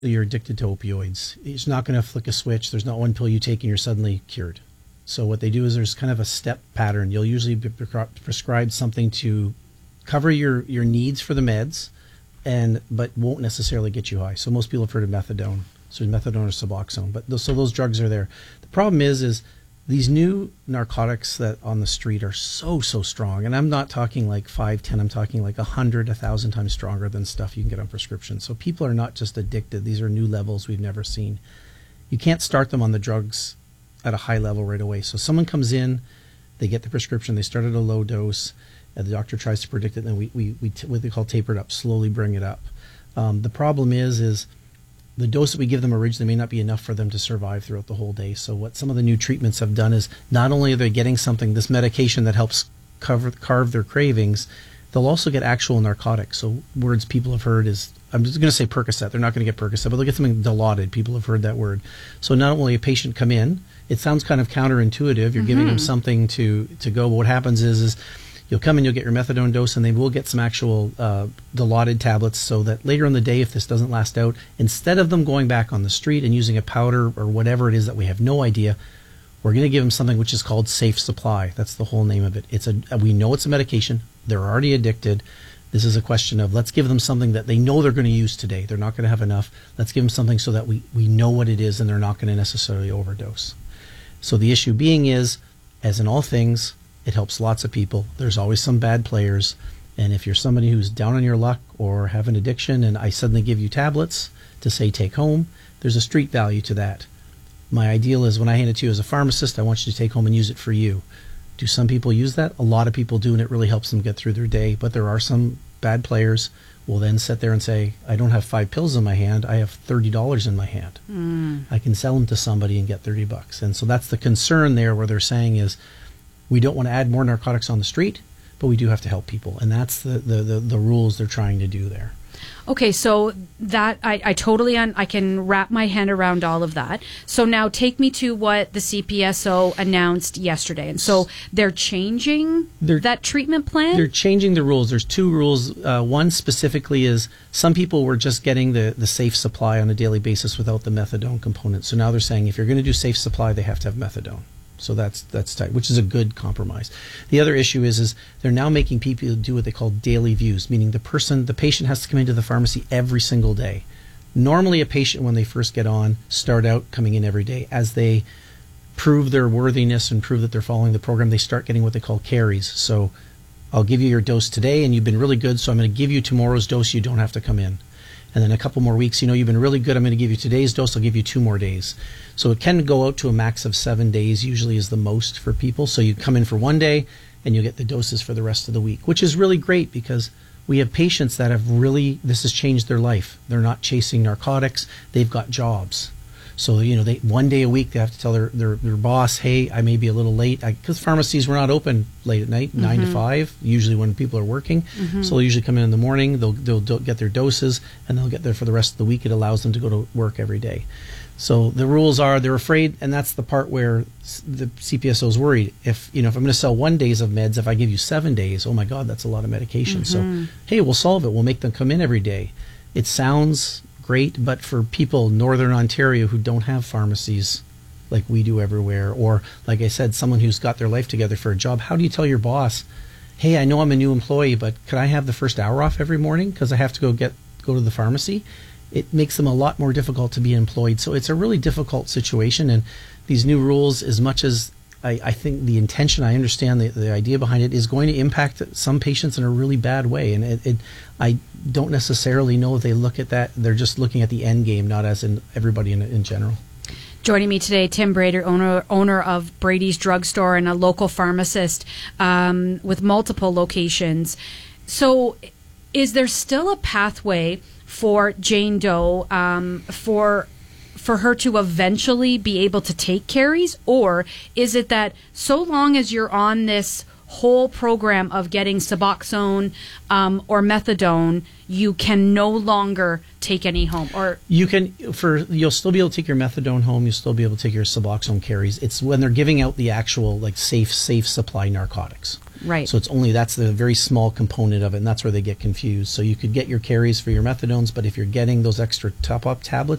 you're addicted to opioids. It's not going to flick a switch. There's not one pill you take and you're suddenly cured. So what they do is there's kind of a step pattern. You'll usually be prescribed something to cover your needs for the meds, but won't necessarily get you high. So most people have heard of methadone. So methadone or Suboxone. But those drugs are there. The problem is these new narcotics that on the street are so strong. And I'm not talking like 5, 10. I'm talking like 100, 1,000 times stronger than stuff you can get on prescription. So people are not just addicted. These are new levels we've never seen. You can't start them on the drugs at a high level right away. So someone comes in, they get the prescription, they start at a low dose, and the doctor tries to predict it, and then we what they call taper it up, slowly bring it up. The problem is the dose that we give them originally may not be enough for them to survive throughout the whole day. So what some of the new treatments have done is not only are they getting something, this medication that helps carve their cravings, they'll also get actual narcotics. So words people have heard is, I'm just going to say Percocet. They're not going to get Percocet, but they'll get something Dilaudid. People have heard that word. So not only a patient come in, it sounds kind of counterintuitive. You're giving them something to go. But what happens is you'll come in, you'll get your methadone dose, and they will get some actual Dilaudid tablets so that later in the day, if this doesn't last out, instead of them going back on the street and using a powder or whatever it is that we have no idea, we're going to give them something which is called Safe Supply. That's the whole name of it. We know it's a medication. They're already addicted. This is a question of let's give them something that they know they're going to use today. They're not going to have enough. Let's give them something so that we know what it is and they're not going to necessarily overdose. So the issue being is, as in all things, it helps lots of people. There's always some bad players. And if you're somebody who's down on your luck or have an addiction and I suddenly give you tablets to say take home, there's a street value to that. My ideal is when I hand it to you as a pharmacist, I want you to take home and use it for you. Do some people use that? A lot of people do, and it really helps them get through their day. But there are some bad players who will then sit there and say, I don't have 5 pills in my hand, I have $30 in my hand. I can sell them to somebody and get $30. And so that's the concern there where they're saying is, we don't want to add more narcotics on the street, but we do have to help people. And that's the rules they're trying to do there. Okay, so that I totally I can wrap my hand around all of that. So now take me to what the CPSO announced yesterday. And so they're changing that treatment plan? They're changing the rules. There's 2 rules. One specifically is some people were just getting the safe supply on a daily basis without the methadone component. So now they're saying if you're going to do safe supply, they have to have methadone. So that's tight, which is a good compromise. The other issue is they're now making people do what they call daily views, meaning the patient has to come into the pharmacy every single day. Normally a patient, when they first get on, start out coming in every day. As they prove their worthiness and prove that they're following the program, they start getting what they call carries. So I'll give you your dose today and you've been really good, so I'm going to give you tomorrow's dose, you don't have to come in. And then a couple more weeks, you've been really good, I'm going to give you today's dose, I'll give you 2 more days. So it can go out to a max of 7 days, usually is the most for people. So you come in for 1 day and you get the doses for the rest of the week, which is really great because we have patients that have this has changed their life. They're not chasing narcotics, they've got jobs. So, they 1 day a week, they have to tell their boss, hey, I may be a little late. Because pharmacies were not open late at night, 9 to 5, usually when people are working. So they'll usually come in the morning, they'll get their doses, and they'll get there for the rest of the week. It allows them to go to work every day. So the rules are, they're afraid, and that's the part where the CPSO is worried. If I'm going to sell 1 day of meds, if I give you 7 days, oh my God, that's a lot of medication. So, hey, we'll solve it. We'll make them come in every day. It sounds great, but for people in Northern Ontario who don't have pharmacies like we do everywhere, or like I said, someone who's got their life together for a job, how do you tell your boss, hey, I know I'm a new employee, but could I have the first hour off every morning because I have to go to the pharmacy? It makes them a lot more difficult to be employed. So it's a really difficult situation, and these new rules, as much as I think the intention, I understand the idea behind it, is going to impact some patients in a really bad way. And I don't necessarily know if they look at that. They're just looking at the end game, not as in everybody in general. Joining me today, Tim Brader, owner of Brady's Drugstore and a local pharmacist with multiple locations. So is there still a pathway for Jane Doe for her to eventually be able to take carries? Or is it that so long as you're on this whole program of getting Suboxone or methadone, you can no longer take any home? Or you'll still be able to take your methadone home, you'll still be able to take your Suboxone carries. It's when they're giving out the actual safe supply narcotics. Right. So that's the very small component of it, and that's where they get confused. So you could get your carries for your methadones, but if you're getting those extra top-up tablets